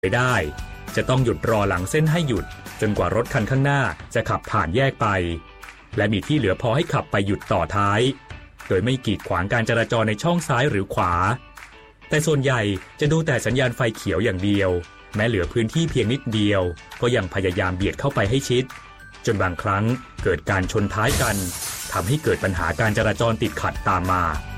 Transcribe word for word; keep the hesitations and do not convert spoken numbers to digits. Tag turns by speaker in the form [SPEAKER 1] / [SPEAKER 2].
[SPEAKER 1] ไปได้จะต้องหยุดรอหลังเส้นให้หยุดจนกว่ารถคันข้างหน้าจะขับผ่านแยกไปและมีที่เหลือพอให้ขับไปหยุดต่อท้ายโดยไม่กีดขวางการจราจรในช่องซ้ายหรือขวาแต่ส่วนใหญ่จะดูแต่สัญญาณไฟเขียวอย่างเดียวแม้เหลือพื้นที่เพียงนิดเดียวก็ยังพยายามเบียดเข้าไปให้ชิดจนบางครั้งเกิดการชนท้ายกันทำให้เกิดปัญหาการจราจรติดขัดตามมา